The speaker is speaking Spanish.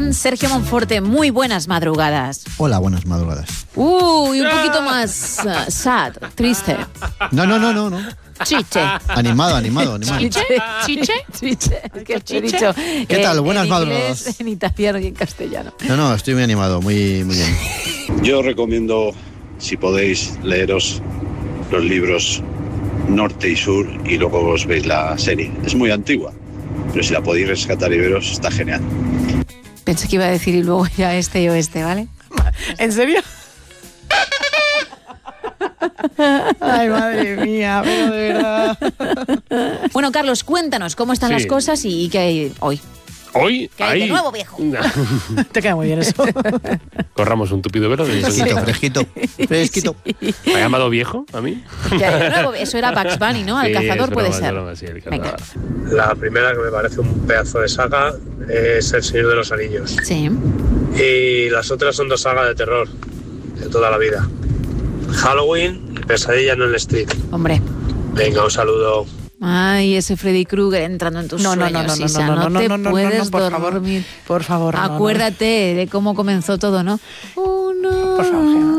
con Sergio Monforte. Muy buenas madrugadas. Hola, buenas madrugadas. Uy, un poquito más sad, triste. No. Chiche. Animado. Chiche. Es que te he dicho. ¿Qué tal? Buenas en madrugadas. Inglés, en italiano y en castellano. No, estoy muy animado, muy bien. Yo recomiendo, si podéis, leeros los libros Norte y Sur y luego os veis la serie. Es muy antigua, pero si la podéis rescatar y veros, está genial. Pensé que iba a decir y luego ya este y oeste, ¿vale? ¿En serio? Ay, madre mía, pero de verdad. Bueno, Carlos, cuéntanos cómo están las cosas y qué hay hoy. Hoy, ¿Qué hay de nuevo, viejo? Te queda muy bien eso. Corramos un tupido velo. Fresquito. ¿Me ha llamado viejo a mí? ¿Qué hay de nuevo? Eso era Bugs Bunny, ¿no? El cazador puede ser. El Venga. La primera, que me parece un pedazo de saga, es El Señor de los Anillos. Sí. Y las otras son dos sagas de terror de toda la vida: Halloween y Pesadilla en el Street. Hombre. Venga, un saludo. Ay, ese Freddy Krueger entrando en tus sueños. No puedes dormir. Por favor. Acuérdate de cómo comenzó todo, ¿no? Por favor.